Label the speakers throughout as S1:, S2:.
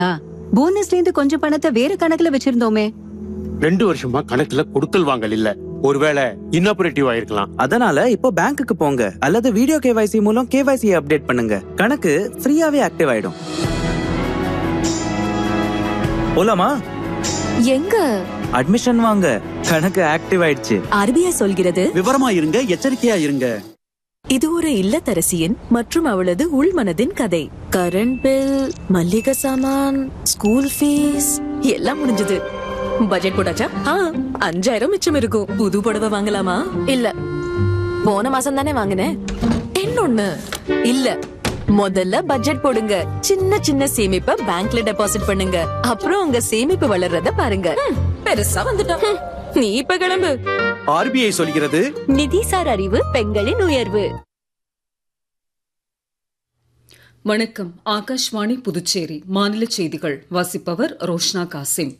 S1: போனஸ்ல இருந்து கொஞ்சம் பணத்தை வேற கணக்குல வச்சிருந்தோமே.
S2: 2 வருஷமா கணக்குல கொடுக்கல் வாங்கல் இல்ல. ஒருவேளை இன்னாபரேட்டிவ் ஆயிருக்கலாம்.
S3: அதனால இப்போ பேங்க்குக்கு போங்க அல்லது வீடியோ கேவைசி மூலம் கேவைசி அப்டேட் பண்ணுங்க. கணக்கு ஃப்ரீயாவே ஆக்டிவ் ஆயிடும். போலாமா?
S4: எங்க?
S3: அட்மிஷன் வாங்க. கணக்கு ஆக்டிவ் ஆயிடுச்சு.
S4: ஆர்பிஐ சொல்கிறது
S5: விவரமா இருங்க, எச்சரிக்கையா இருங்க.
S4: இது ஒரு இல்லத்தரசியின் மற்றும் அவளது உள்மனதின் கதை. கரண்ட் பில், மல்லிகை சாமான், ஸ்கூல் ஃபீஸ் எல்லாம் முடிஞ்சது. பட்ஜெட் போட்டாச்சா? 5000 மிச்சம் இருக்கும். புது புடவை வாங்கலாமா? இல்ல, போன மாசம் தானே வாங்கினேன். இன்னொன்னு இல்ல, முதல்ல பட்ஜெட் போடுங்க. சின்ன சின்ன சேமிப்பை பேங்க்ல டெபாசிட் பண்ணுங்க. அப்புறம் உங்க சேமிப்பு வளர்றத பாருங்க. பெருசா வந்துட்டோம். நீ இப்ப கிளம்பு.
S5: ஆர்பிஐ சொல்கிறது,
S4: நிதிசார் அறிவு பெண்களின் உயர்வு.
S6: வணக்கம். ஆகாஷ்வாணி புதுச்சேரி மாநில செய்திகள் வாசிப்பவர் ரோஷ்னா காசிம்.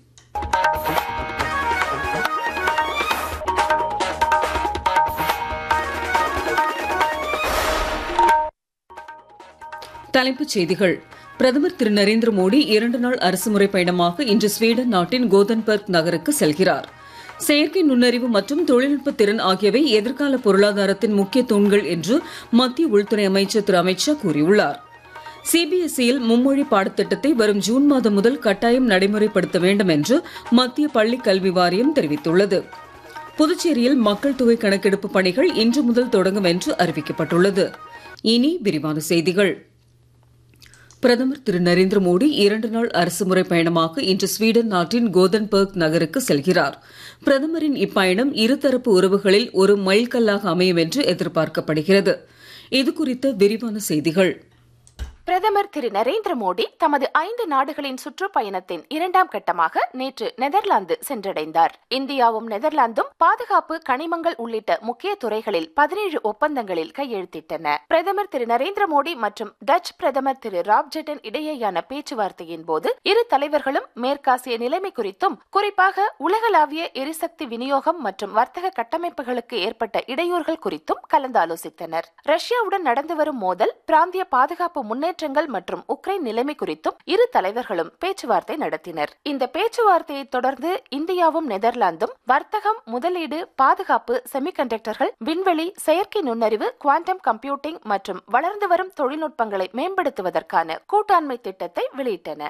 S6: தலைப்புச் செய்திகள். பிரதமர் திரு நரேந்திர மோடி 2 நாள் அரசுமுறை பயணமாக இன்று ஸ்வீடன் நாட்டின் கோதன்பர்க் நகருக்கு செல்கிறார். செயற்கை நுண்ணறிவு மற்றும் தொழில்நுட்ப திறன் ஆகியவை எதிர்கால பொருளாதாரத்தின் முக்கிய தூண்கள் என்று மத்திய உள்துறை அமைச்சர் திரு அமித் ஷா கூறியுள்ளார். சிபிஎஸ்இயில் மும்மொழி பாடத்திட்டத்தை வரும் ஜூன் மாதம் முதல் கட்டாயம் நடைமுறைப்படுத்த வேண்டும் என்று மத்திய பள்ளிக் கல்வி வாரியம் தெரிவித்துள்ளது. புதுச்சேரியில் மக்கள் தொகை கணக்கெடுப்பு பணிகள் இன்று முதல் தொடங்கும் என்று அறிவிக்கப்பட்டுள்ளது. இனி விரிவான செய்திகள். பிரதமர் திரு நரேந்திர மோடி 2 நாள் அரசுமுறை பயணமாக இன்று ஸ்வீடன் நாட்டின் கோதன்பர்க் நகருக்கு செல்கிறார். பிரதமரின் இப்பயணம் இருதரப்பு உறவுகளில் ஒரு மைல்கல்லாக அமையும் என்று எதிர்பார்க்கப்படுகிறது. இதுகுறித்த விரிவான செய்திகள்.
S7: பிரதமர் திரு நரேந்திர மோடி தமது 5 நாடுகளின் சுற்றுப்பயணத்தின் 2ஆம் கட்டமாக நேற்று நெதர்லாந்து சென்றடைந்தார். இந்தியாவும் நெதர்லாந்தும் பாதுகாப்பு, கனிமங்கள் உள்ளிட்ட முக்கிய துறைகளில் 17 ஒப்பந்தங்களில் கையெழுத்திட்டன. பிரதமர் திரு நரேந்திர மோடி மற்றும் டச் பிரதமர் திரு ராப்ஜெட்டன் இடையேயான பேச்சுவார்த்தையின் போது இரு தலைவர்களும் மேற்காசிய நிலைமை குறித்தும், குறிப்பாக உலகளாவிய எரிசக்தி விநியோகம் மற்றும் வர்த்தக கட்டமைப்புகளுக்கு ஏற்பட்ட இடையூறுகள் குறித்தும் கலந்தாலோசித்தனர். ரஷ்யாவுடன் நடந்து வரும் மோதல், பிராந்திய பாதுகாப்பு முன்னேற்றங்கள் மற்றும் உக்ரைன் நிலைமை குறித்தும் இரு தலைவர்களும் பேச்சுவார்த்தை நடத்தினர். இந்த பேச்சுவார்த்தையை தொடர்ந்து இந்தியாவும் நெதர்லாந்தும் வர்த்தகம், முதலீடு, பாதுகாப்பு, செமிகண்டக்டர்கள், விண்வெளி, செயற்கை நுண்ணறிவு, குவாண்டம் கம்ப்யூட்டிங் மற்றும் வளர்ந்து வரும் தொழில்நுட்பங்களை மேம்படுத்துவதற்கான கூட்டாண்மை திட்டத்தை வெளியிட்டன.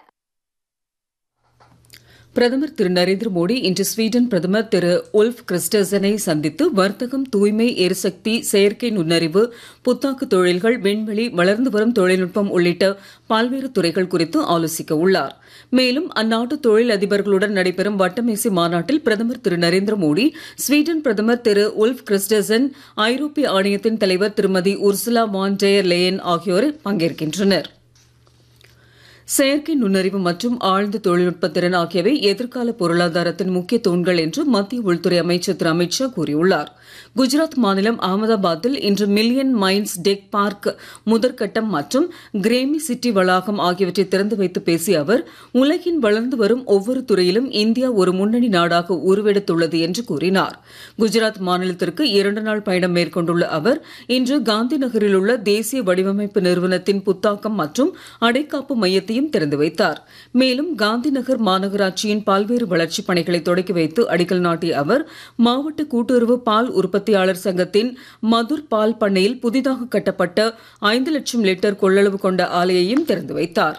S6: பிரதமர் திரு நரேந்திர மோடி இன்று ஸ்வீடன் பிரதமர் திரு உல்ஃப் கிறிஸ்டர்சனை சந்தித்து வர்த்தகம், தூய்மை, எரிசக்தி, செயற்கை நுண்ணறிவு, புத்தாக்கு தொழில்கள், விண்வெளி, வளர்ந்து வரும் தொழில்நுட்பம் உள்ளிட்ட பல்வேறு துறைகள் குறித்து ஆலோசிக்க உள்ளார். மேலும் அந்நாட்டு தொழில் அதிபர்களுடன் நடைபெறும் வட்டமேசை மாநாட்டில் பிரதமர் திரு நரேந்திர மோடி, ஸ்வீடன் பிரதமர் திரு உல்ஃப் கிறிஸ்டர்சன், ஐரோப்பிய ஆணையத்தின் தலைவர் திருமதி உர்சுலா வான் டெர் லேயன் ஆகியோர் பங்கேற்கின்றனர். செயற்கை நுண்ணறிவு மற்றும் ஆழ்ந்த தொழில்நுட்ப திறன் ஆகியவை எதிர்கால பொருளாதாரத்தின் முக்கிய தூண்கள் என்று மத்திய உள்துறை அமைச்சர் திரு அமித் ஷா கூறியுள்ளார். குஜராத் மாநிலம் அகமதாபாத்தில் இன்று மில்லியன் மைன்ஸ் டெக் பார்க் முதற்கட்டம் மற்றும் கிரேமி சிட்டி வளாகம் ஆகியவற்றை திறந்து வைத்து பேசிய அவர், உலகின் வளர்ந்து வரும் ஒவ்வொரு துறையிலும் இந்தியா ஒரு முன்னணி நாடாக உருவெடுத்துள்ளது என்று கூறினார். குஜராத் மாநிலத்திற்கு 2 நாள் பயணம் மேற்கொண்டுள்ள அவர் இன்று காந்தி நகரில் உள்ள தேசிய வடிவமைப்பு நிறுவனத்தின் புத்தாக்கம் மற்றும் அடைக்காப்பு மையத்தையும் திறந்து வைத்தார். மேலும் காந்தி நகர் மாநகராட்சியின் பல்வேறு வளர்ச்சிப் பணிகளை தொடக்கி வைத்து அடிக்கல் நாட்டிய அவர், மாவட்ட கூட்டுறவு பால் உற்பத்தியாளர் சங்கத்தின் மதுர் பால் பண்ணையில் புதிதாக கட்டப்பட்ட 5 லட்சம் லிட்டர் கொள்ளளவு கொண்ட ஆலையையும் திறந்து வைத்தார்.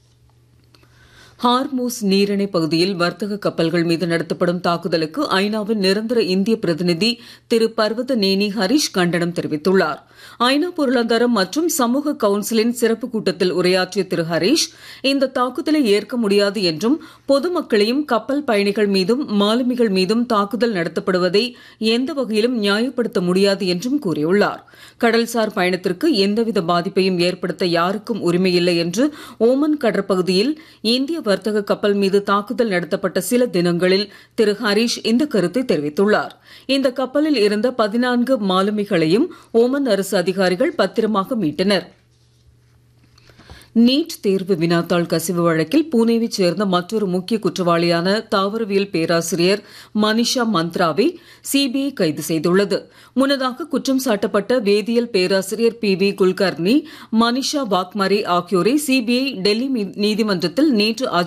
S6: ஹார்மூஸ் நீரிணை பகுதியில் வர்த்தக கப்பல்கள் மீது நடத்தப்படும் தாக்குதலுக்கு ஐநாவின் நிரந்தர இந்திய பிரதிநிதி திரு பர்வத நேனி ஹரிஷ் கண்டனம் தெரிவித்துள்ளார். ஐநா பொருளாதாரம் மற்றும் சமூக கவுன்சிலின் சிறப்பு கூட்டத்தில் உரையாற்றிய திரு ஹரிஷ், இந்த தாக்குதலை ஏற்க முடியாது என்றும், பொதுமக்களையும் கப்பல் பயணிகள் மீதும் மாலுமிகள் மீதும் தாக்குதல் நடத்தப்படுவதை எந்த வகையிலும் நியாயப்படுத்த முடியாது என்றும் கூறியுள்ளார். கடல்சார் பயணத்திற்கு எந்தவித பாதிப்பையும் ஏற்படுத்த யாருக்கும் உரிமையில்லை என்று ஓமன் கடற்பகுதியில் இந்திய வர்த்தக கப்பல் மீது தாக்குதல் நடத்தப்பட்ட சில தினங்களில் திரு ஹரிஷ் இந்த கருத்தை தெரிவித்துள்ளார். இந்த கப்பலில் இருந்த 14 மாலுமிகளையும் ஓமன் அரசு அதிகாரிகள் பத்திரமாக மீட்டனர். நீட் தேர்வு வினாத்தாள் கசிவு வழக்கில் புனேவைச் சேர்ந்த மற்றொரு முக்கிய குற்றவாளியான தாவரவியல் பேராசிரியர் மனிஷா மந்த்ராவை சிபிஐ கைது செய்துள்ளது. முன்னதாக குற்றம் சாட்டப்பட்ட வேதியியல் பேராசிரியர் PV குல்கர்னி, மனிஷா வாக்மரே ஆகியோரை சிபிஐ டெல்லி நீதிமன்றத்தில் நேற்று